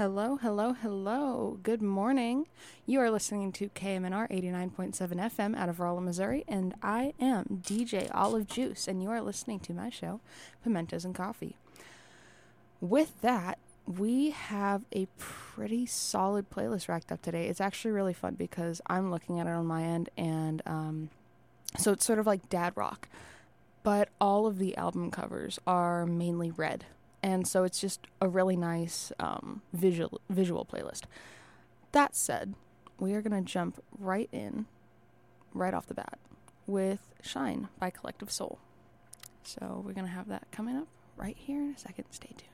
Hello, hello, hello. Good morning. You are listening to KMNR 89.7 FM out of Rolla, Missouri, and I am DJ Olive Juice, and you are listening to my show, Pimentos and Coffee. With that, we have a pretty solid playlist racked up today. It's actually really fun because I'm looking at it on my end, and so it's sort of like dad rock, but all of the album covers are mainly red. And so it's just a really nice visual playlist. That said, we are going to jump right off the bat, with Shine by Collective Soul. So we're going to have that coming up right here in a second. Stay tuned.